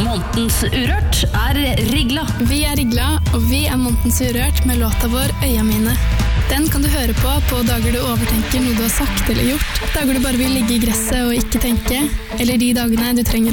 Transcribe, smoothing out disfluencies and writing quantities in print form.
Månedens Urørt Rigla. Vi Rigla, og vi Månedens Urørt med låta vår Øya mine. Den kan du høre på dager du overtenker noe du har sagt eller gjort, dager du bare vil ligge i gresset og ikke tenke, eller de dagene du trenger